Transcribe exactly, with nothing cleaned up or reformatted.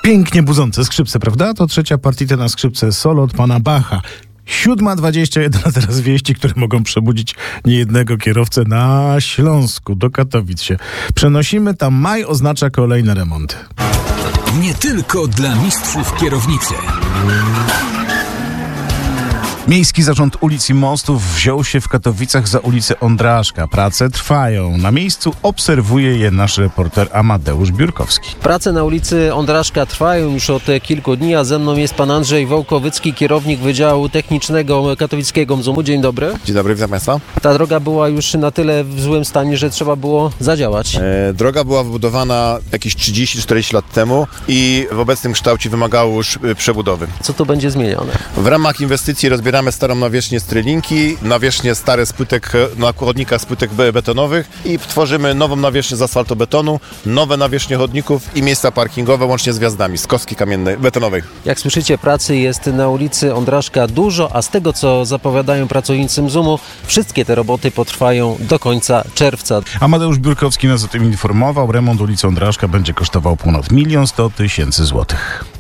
Pięknie budzące skrzypce, prawda? To trzecia partita na skrzypce solo od pana Bacha. siódma dwadzieścia jeden, a teraz wieści, które mogą przebudzić niejednego kierowcę na Śląsku. Do Katowic się przenosimy. Tam maj oznacza kolejne remonty. Nie tylko dla mistrzów kierownicy. Miejski Zarząd Ulic i Mostów wziął się w Katowicach za ulicę Ondraszka. Prace trwają. Na miejscu obserwuje je nasz reporter Amadeusz Biurkowski. Prace na ulicy Ondraszka trwają już od kilku dni, a ze mną jest pan Andrzej Wołkowycki, kierownik Wydziału Technicznego Katowickiego M Z U M-u. Dzień dobry. Dzień dobry, witam Państwa. Ta droga była już na tyle w złym stanie, że trzeba było zadziałać. E, droga była wybudowana jakieś trzydzieści czterdzieści lat temu i w obecnym kształcie wymagała już przebudowy. Co tu będzie zmienione? W ramach inwestycji rozbieramy starą nawierzchnię z trylinki, nawierzchnię stare z płytek, na chodnikach z płytek betonowych i tworzymy nową nawierzchnię z asfaltobetonu, nowe nawierzchnie chodników i miejsca parkingowe łącznie z wjazdami z kostki kamiennej, betonowej. Jak słyszycie, pracy jest na ulicy Ondraszka dużo, a z tego, co zapowiadają pracownicy M Z U M-u, wszystkie te roboty potrwają do końca czerwca. Amadeusz Biurkowski nas o tym informował. Remont ulicy Ondraszka będzie kosztował ponad milion sto tysięcy złotych.